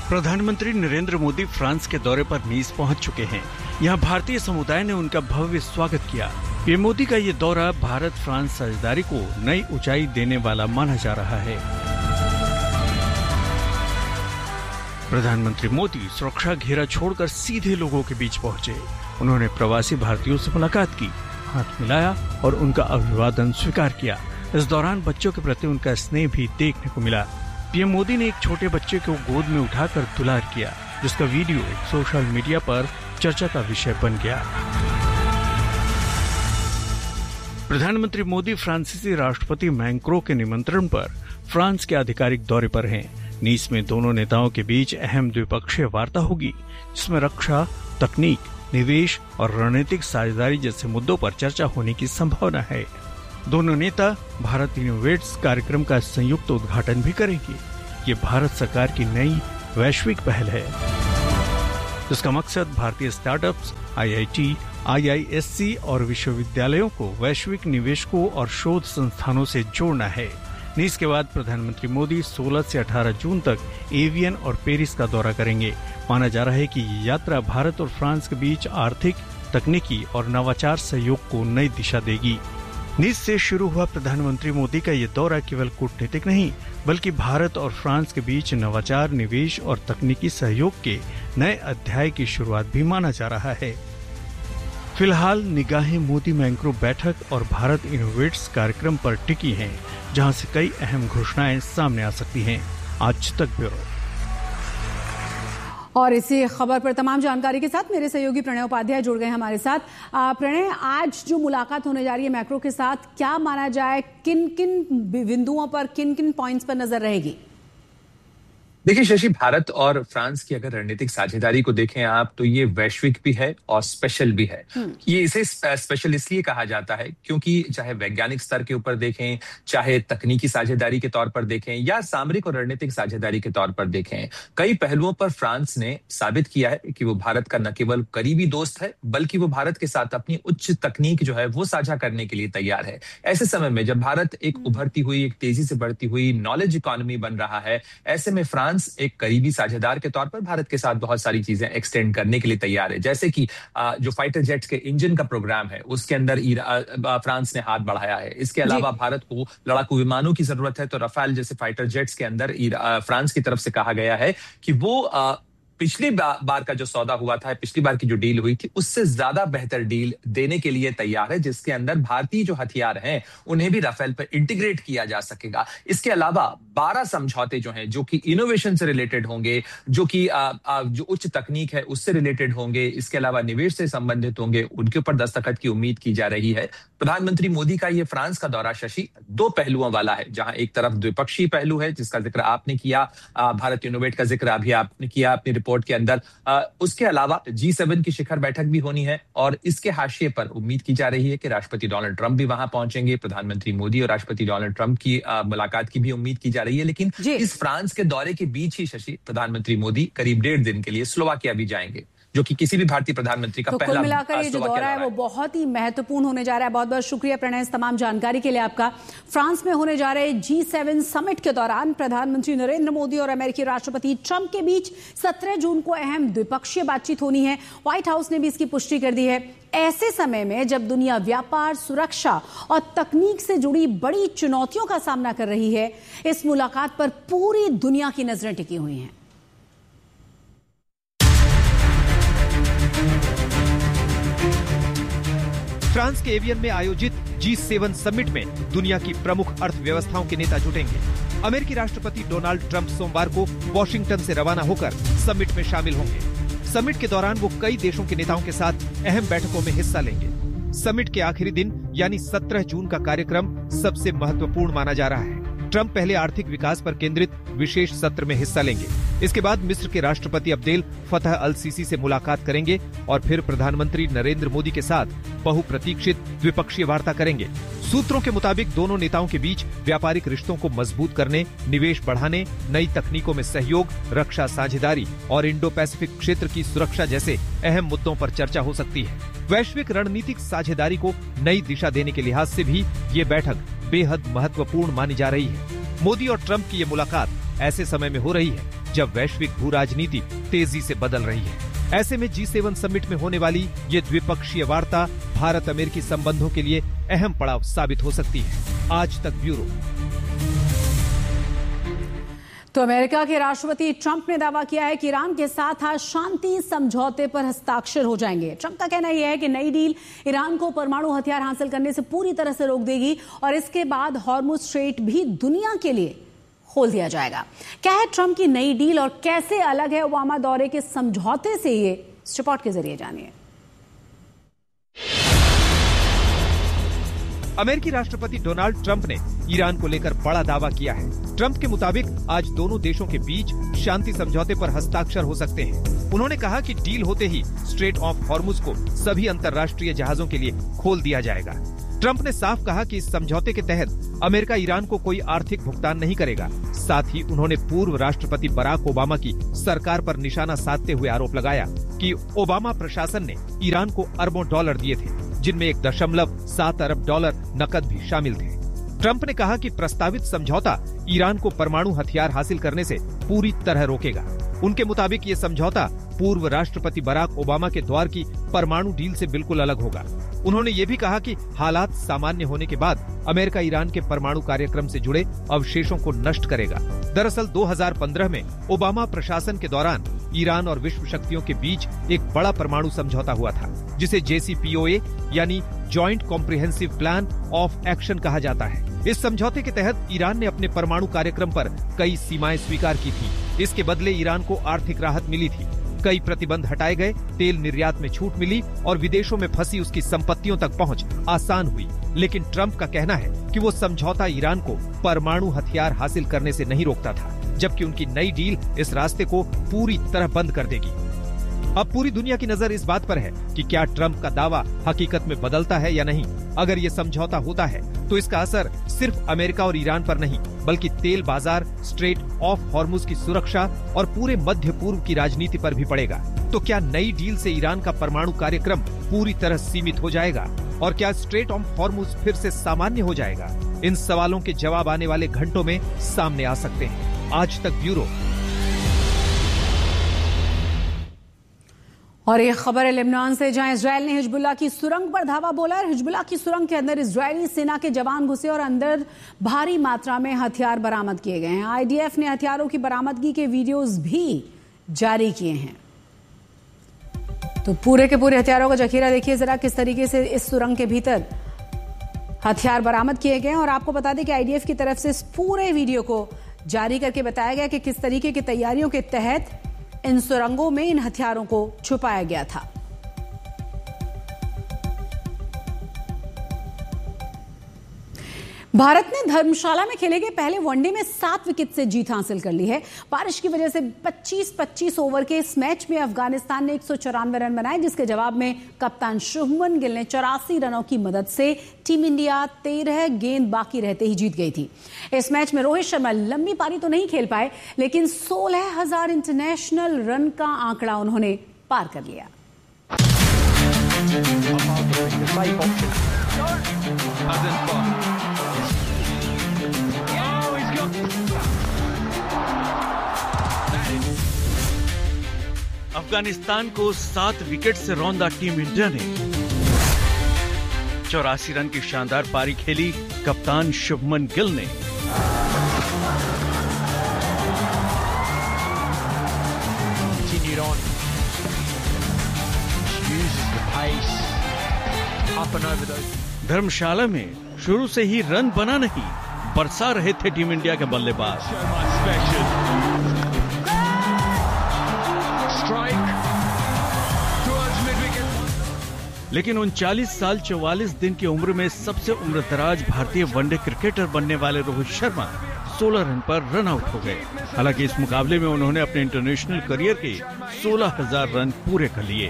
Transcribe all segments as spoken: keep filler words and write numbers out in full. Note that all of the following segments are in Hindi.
प्रधानमंत्री नरेंद्र मोदी फ्रांस के दौरे पर नीस पहुंच चुके हैं। यहां भारतीय समुदाय ने उनका भव्य स्वागत किया। पीएम मोदी का ये दौरा भारत फ्रांस साझेदारी को नई ऊंचाई देने वाला माना जा रहा है। प्रधानमंत्री मोदी सुरक्षा घेरा छोड़कर सीधे लोगों के बीच पहुंचे। उन्होंने प्रवासी भारतीयों से मुलाकात की, हाथ मिलाया और उनका अभिवादन स्वीकार किया। इस दौरान बच्चों के प्रति उनका स्नेह भी देखने को मिला। पीएम मोदी ने एक छोटे बच्चे को गोद में उठाकर दुलार किया, जिसका वीडियो सोशल मीडिया पर चर्चा का विषय बन गया। प्रधानमंत्री मोदी फ्रांसीसी राष्ट्रपति मैक्रों के निमंत्रण पर फ्रांस के आधिकारिक दौरे पर हैं। नीस में दोनों नेताओं के बीच अहम द्विपक्षीय वार्ता होगी, जिसमें रक्षा, तकनीक, निवेश और रणनीतिक साझेदारी जैसे मुद्दों पर चर्चा होने की संभावना है। दोनों नेता भारत इनोवेट्स कार्यक्रम का संयुक्त उद्घाटन भी करेंगे। ये भारत सरकार की नई वैश्विक पहल है, जिसका मकसद भारतीय स्टार्टअप्स, आईआईटी, आईआईएससी और विश्वविद्यालयों को वैश्विक निवेशकों और शोध संस्थानों से जोड़ना है। नीस के बाद प्रधानमंत्री मोदी सोलह से अठारह जून तक एवियन और पेरिस का दौरा करेंगे। माना जा रहा है कि ये यात्रा भारत और फ्रांस के बीच आर्थिक, तकनीकी और नवाचार सहयोग को नई दिशा देगी। नीस से शुरू हुआ प्रधानमंत्री मोदी का ये दौरा केवल कूटनीतिक नहीं, बल्कि भारत और फ्रांस के बीच नवाचार, निवेश और तकनीकी सहयोग के नए अध्याय की शुरुआत भी माना जा रहा है। फिलहाल निगाहें मोदी मैक्रों बैठक और भारत इनोवेट्स कार्यक्रम पर टिकी हैं, जहां से कई अहम घोषणाएं सामने आ सकती हैं। आज तक ब्यूरो। और इसी खबर पर तमाम जानकारी के साथ मेरे सहयोगी प्रणय उपाध्याय जुड़ गए हमारे साथ। प्रणय, आज जो मुलाकात होने जा रही है मैक्रों के साथ, क्या माना जाए, किन किन बिंदुओं पर, किन किन पॉइंट्स पर नजर रहेगी? देखिए शशि, भारत और फ्रांस की अगर रणनीतिक साझेदारी को देखें आप, तो ये वैश्विक भी है और स्पेशल भी है। ये इसे स्पेशल इसलिए कहा जाता है क्योंकि चाहे वैज्ञानिक स्तर के ऊपर देखें, चाहे तकनीकी साझेदारी के तौर पर देखें या सामरिक और रणनीतिक साझेदारी के तौर पर देखें, कई पहलुओं पर फ्रांस ने साबित किया है कि वो भारत का न केवल करीबी दोस्त है, बल्कि वो भारत के साथ अपनी उच्च तकनीक जो है वो साझा करने के लिए तैयार है। ऐसे समय में जब भारत एक उभरती हुई, एक तेजी से बढ़ती हुई नॉलेज इकोनॉमी बन रहा है, ऐसे में फ्रांस एक करीबी साझेदार के तौर पर भारत के साथ बहुत सारी चीजें एक्सटेंड करने के लिए तैयार है। जैसे कि जो फाइटर जेट्स के इंजन का प्रोग्राम है, उसके अंदर फ्रांस ने हाथ बढ़ाया है। इसके अलावा भारत को लड़ाकू विमानों की जरूरत है, तो रफाल जैसे फाइटर जेट्स के अंदर फ्रांस की तरफ से कहा गया है कि वो पिछली बार का जो सौदा हुआ था, पिछली बार की जो डील हुई थी, उससे ज्यादा बेहतर डील देने के लिए तैयार है, जिसके अंदर भारतीय जो हथियार हैं उन्हें भी राफेल पर इंटीग्रेट किया जा सकेगा। इसके अलावा बारह समझौते जो हैं, जो कि इनोवेशन से रिलेटेड होंगे, जो कि जो उच्च तकनीक है उससे रिलेटेड होंगे, इसके अलावा निवेश से संबंधित होंगे, उनके ऊपर दस्तखत की उम्मीद की जा रही है। प्रधानमंत्री मोदी का ये फ्रांस का दौरा शशि दो पहलुओं वाला है, जहां एक तरफ द्विपक्षीय पहलू है जिसका जिक्र आपने किया, भारत इनोवेट का जिक्र अभी आपने किया अपनी रिपोर्ट के अंदर। आ, उसके अलावा जी सेवन की शिखर बैठक भी होनी है और इसके हाशिए पर उम्मीद की जा रही है कि राष्ट्रपति डोनाल्ड ट्रंप भी वहां पहुंचेंगे। प्रधानमंत्री मोदी और राष्ट्रपति डोनाल्ड ट्रंप की आ, मुलाकात की भी उम्मीद की जा रही है। लेकिन इस फ्रांस के दौरे के बीच ही शशि प्रधानमंत्री मोदी करीब डेढ़ दिन के लिए स्लोवाकिया भी जाएंगे, जो कि किसी भी भारतीय प्रधानमंत्री का तो पहला कुल मिलाकर ये जो दौरा है वो बहुत ही महत्वपूर्ण होने जा रहा है। बहुत बहुत शुक्रिया प्रणय इस तमाम जानकारी के लिए आपका। फ्रांस में होने जा रहे जी सेवन समिट के दौरान प्रधानमंत्री नरेंद्र मोदी और अमेरिकी राष्ट्रपति ट्रंप के बीच सत्रह जून को अहम द्विपक्षीय बातचीत होनी है। व्हाइट हाउस ने भी इसकी पुष्टि कर दी है। ऐसे समय में जब दुनिया व्यापार, सुरक्षा और तकनीक से जुड़ी बड़ी चुनौतियों का सामना कर रही है, इस मुलाकात पर पूरी दुनिया की नजरें टिकी हुई हैं। फ्रांस के एवियन में आयोजित जी सेवन समिट में दुनिया की प्रमुख अर्थव्यवस्थाओं के नेता जुटेंगे। अमेरिकी राष्ट्रपति डोनाल्ड ट्रंप सोमवार को वॉशिंगटन से रवाना होकर समिट में शामिल होंगे। समिट के दौरान वो कई देशों के नेताओं के साथ अहम बैठकों में हिस्सा लेंगे। समिट के आखिरी दिन यानी सत्रह जून का कार्यक्रम सबसे महत्वपूर्ण माना जा रहा है। ट्रंप पहले आर्थिक विकास पर केंद्रित विशेष सत्र में हिस्सा लेंगे। इसके बाद मिस्र के राष्ट्रपति अब्देल फतह अल सीसी से मुलाकात करेंगे और फिर प्रधानमंत्री नरेंद्र मोदी के साथ बहुप्रतीक्षित द्विपक्षीय वार्ता करेंगे। सूत्रों के मुताबिक दोनों नेताओं के बीच व्यापारिक रिश्तों को मजबूत करने, निवेश बढ़ाने, नई तकनीकों में सहयोग, रक्षा साझेदारी और इंडो पैसिफिक क्षेत्र की सुरक्षा जैसे अहम मुद्दों पर चर्चा हो सकती है। वैश्विक रणनीतिक साझेदारी को नई दिशा देने के लिहाज से भी ये बैठक बेहद महत्वपूर्ण मानी जा रही है। मोदी और ट्रंप की ये मुलाकात ऐसे समय में हो रही है जब वैश्विक भू राजनीति तेजी से बदल रही है। ऐसे में जी सेवन समिट में होने वाली ये द्विपक्षीय वार्ता भारत अमेरिकी संबंधों के लिए अहम पड़ाव साबित हो सकती है। आज तक ब्यूरो। तो अमेरिका के राष्ट्रपति ट्रंप ने दावा किया है कि ईरान के साथ आज शांति समझौते पर हस्ताक्षर हो जाएंगे। ट्रंप का कहना यह है कि नई डील ईरान को परमाणु हथियार हासिल करने से पूरी तरह से रोक देगी और इसके बाद हॉर्मुज स्ट्रेट भी दुनिया के लिए खोल दिया जाएगा। क्या है ट्रंप की नई डील और कैसे अलग है ओबामा दौरे के समझौते से, ये इस रिपोर्ट के जरिए जानिए। अमेरिकी राष्ट्रपति डोनाल्ड ट्रंप ने ईरान को लेकर बड़ा दावा किया है। ट्रंप के मुताबिक आज दोनों देशों के बीच शांति समझौते पर हस्ताक्षर हो सकते हैं। उन्होंने कहा कि डील होते ही स्ट्रेट ऑफ हॉर्मुज को सभी अंतर्राष्ट्रीय जहाजों के लिए खोल दिया जाएगा। ट्रंप ने साफ कहा कि इस समझौते के तहत अमेरिका ईरान को कोई आर्थिक भुगतान नहीं करेगा। साथ ही उन्होंने पूर्व राष्ट्रपति बराक ओबामा की सरकार पर निशाना साधते हुए आरोप लगाया कि ओबामा प्रशासन ने ईरान को अरबों डॉलर दिए थे, जिनमें एक दशमलव सात अरब डॉलर नकद भी शामिल थे। ट्रंप ने कहा कि प्रस्तावित समझौता ईरान को परमाणु हथियार हासिल करने से पूरी तरह रोकेगा। उनके मुताबिक ये समझौता पूर्व राष्ट्रपति बराक ओबामा के दौर की परमाणु डील से बिल्कुल अलग होगा। उन्होंने ये भी कहा कि हालात सामान्य होने के बाद अमेरिका ईरान के परमाणु कार्यक्रम से जुड़े अवशेषों को नष्ट करेगा। दरअसल दो हज़ार पंद्रह में ओबामा प्रशासन के दौरान ईरान और विश्व शक्तियों के बीच एक बड़ा परमाणु समझौता हुआ था, जिसे जे सी पी ओ ए यानी joint comprehensive plan of action कहा जाता है। इस समझौते के तहत ईरान ने अपने परमाणु कार्यक्रम पर कई सीमाएं स्वीकार की थी। इसके बदले ईरान को आर्थिक राहत मिली थी, कई प्रतिबंध हटाए गए, तेल निर्यात में छूट मिली और विदेशों में फंसी उसकी संपत्तियों तक पहुंच आसान हुई। लेकिन ट्रंप का कहना है कि वो समझौता ईरान को परमाणु हथियार हासिल करने से नहीं रोकता था, जबकि उनकी नई डील इस रास्ते को पूरी तरह बंद कर देगी। अब पूरी दुनिया की नजर इस बात पर है कि क्या ट्रंप का दावा हकीकत में बदलता है या नहीं। अगर ये समझौता होता है तो इसका असर सिर्फ अमेरिका और ईरान पर नहीं, बल्कि तेल बाजार, स्ट्रेट ऑफ हॉर्मुज की सुरक्षा और पूरे मध्य पूर्व की राजनीति पर भी पड़ेगा। तो क्या नई डील से ईरान का परमाणु कार्यक्रम पूरी तरह सीमित हो जाएगा और क्या स्ट्रेट ऑफ हॉर्मुज फिर से सामान्य हो जाएगा? इन सवालों के जवाब आने वाले घंटों में सामने आ सकते हैं। आज तक ब्यूरो। और ये खबर है लेबनान से, जहां इजरायल ने हिजबुल्लाह की सुरंग पर धावा बोला है। हिजबुल्लाह की सुरंग के अंदर इजरायली सेना के जवान घुसे और अंदर भारी मात्रा में हथियार बरामद किए गए हैं। आई डी एफ ने हथियारों की बरामदगी के वीडियोस भी जारी किए हैं। तो पूरे के पूरे हथियारों का जखीरा देखिए जरा, किस तरीके से इस सुरंग के भीतर हथियार बरामद किए गए। और आपको बता दें कि आई डी एफ की तरफ से इस पूरे वीडियो को जारी करके बताया गया कि किस तरीके की तैयारियों के तहत इन सुरंगों में इन हथियारों को छुपाया गया था। भारत ने धर्मशाला में खेले गए पहले वनडे में सात विकेट से जीत हासिल कर ली है। बारिश की वजह से पच्चीस पच्चीस ओवर के इस मैच में अफगानिस्तान ने एक सौ चौरानवे रन बनाए, जिसके जवाब में कप्तान शुभमन गिल ने चौरासी रनों की मदद से टीम इंडिया तेरह गेंद बाकी रहते ही जीत गई थी। इस मैच में रोहित शर्मा लंबी पारी तो नहीं खेल पाए, लेकिन सोलह हजार इंटरनेशनल रन का आंकड़ा उन्होंने पार कर लिया। अफगानिस्तान को सात विकेट से रौंदा टीम इंडिया ने चौरासी रन की शानदार पारी खेली कप्तान शुभमन गिल ने। धर्मशाला में शुरू से ही रन बना नहीं, बरसा रहे थे टीम इंडिया के बल्लेबाज। लेकिन उनचालीस साल चौवालीस दिन की उम्र में सबसे उम्रदराज भारतीय वनडे क्रिकेटर बनने वाले रोहित शर्मा सोलह रन पर रन आउट हो गए। हालांकि इस मुकाबले में उन्होंने अपने इंटरनेशनल करियर के सोलह हजार रन पूरे कर लिए।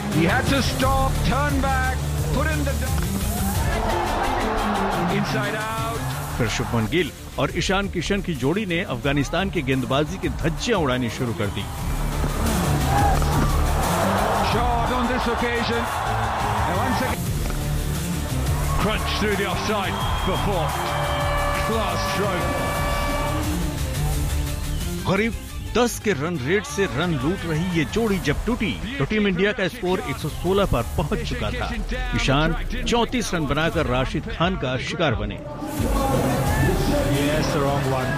फिर शुभमन गिल और ईशान किशन की जोड़ी ने अफगानिस्तान की गेंदबाजी की धज्जियां उड़ानी शुरू कर दी। Crunch through the offside before. Class stroke. करीब दस के रन रेट से रन लूट रही ये जोड़ी जब टूटी तो टीम इंडिया का स्कोर एक सौ सोलह पर पहुंच चुका था। ईशान चौंतीस रन बनाकर राशिद खान का शिकार बने। Yes, the wrong one.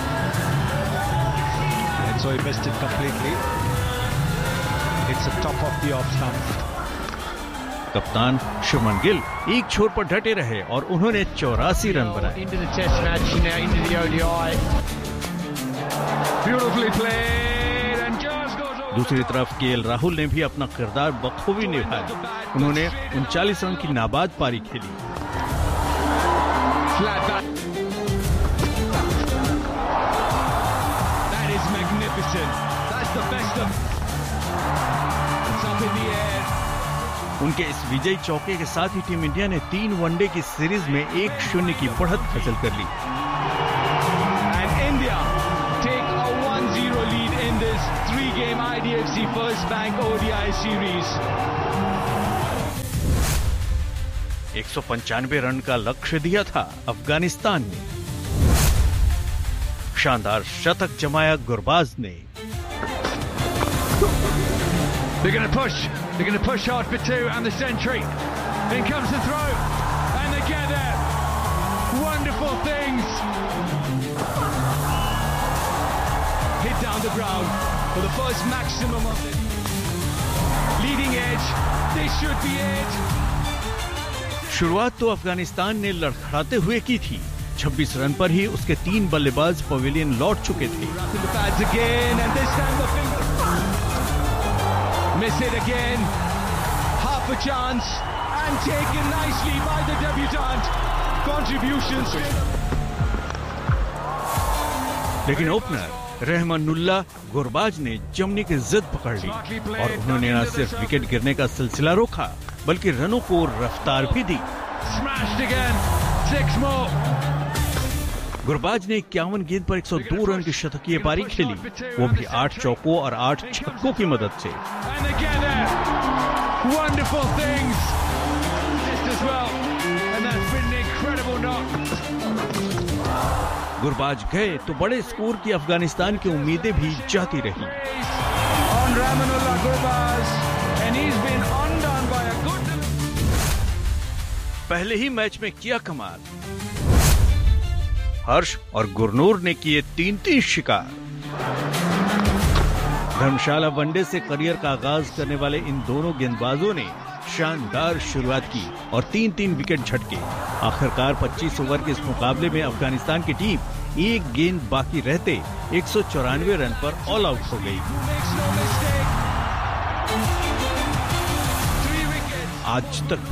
And so he missed it completely. It's a top of the off stump. कप्तान शुभमन गिल एक छोर पर डटे रहे और उन्होंने चौरासी रन बनाए। Into the test match, now into the O D I. Beautifully played and just goes over. दूसरी तरफ केएल राहुल ने भी अपना किरदार बखूबी निभाया। उन्होंने उनचालीस रन की नाबाद पारी खेली। Flat back. That is magnificent. That's the best of. It's up in the air. उनके इस विजयी चौके के साथ ही टीम इंडिया ने तीन वनडे की सीरीज में एक शून्य की बढ़त हासिल कर ली। And India take a one zero lead in this three-game I D F C First Bank O D I series. एक सौ पंचानवे रन का लक्ष्य दिया था अफगानिस्तान ने। शानदार शतक जमाया गुरबाज ने। They're going to push. They're going to push hard for two and the century. In comes the throw. And they get there. Wonderful things. Hit down the ground for the first maximum of it. Leading edge. This should be it. शुरुआत तो अफगानिस्तान ने लड़खड़ाते हुए की थी। छब्बीस रन पर ही उसके तीन बल्लेबाज पवेलियन लौट चुके थे। Miss it again. Half a chance and taken nicely by the debutant. Contributions. लेकिन ओपनर रहमानुल्लाह गुरबाज ने जमने की जिद पकड़ ली और उन्होंने न सिर्फ विकेट गिरने का सिलसिला रोका बल्कि रनों को रफ्तार भी दी। Smashed again. Six more. Gurbaz ने इक्यावन गेंद पर एक सौ दो रन की शतकीय पारी खेली, वो भी आठ चौकों और आठ छक्कों की मदद से। गुरबाज गए तो बड़े स्कोर की अफगानिस्तान की उम्मीदें भी जाती रही। पहले ही मैच में किया कमाल। हर्ष और गुरनूर ने किए तीन तीन शिकार। धर्मशाला वनडे से करियर का आगाज करने वाले इन दोनों गेंदबाजों ने शानदार शुरुआत की और तीन तीन विकेट झटके। आखिरकार पच्चीस ओवर के इस मुकाबले में अफगानिस्तान की टीम एक गेंद बाकी रहते एक सौ चौरानवे रन पर ऑल आउट हो गई। आज तक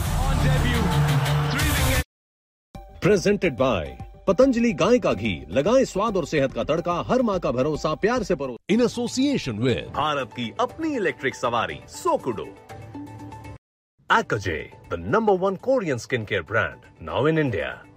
प्रेजेंटेड बाय पतंजलि गाय का घी, लगाएं स्वाद और सेहत का तड़का, हर माँ का भरोसा प्यार से परो। इन एसोसिएशन विद भारत की अपनी इलेक्ट्रिक सवारी सोकुडो। Akaje, the number one Korean skincare brand, now in India.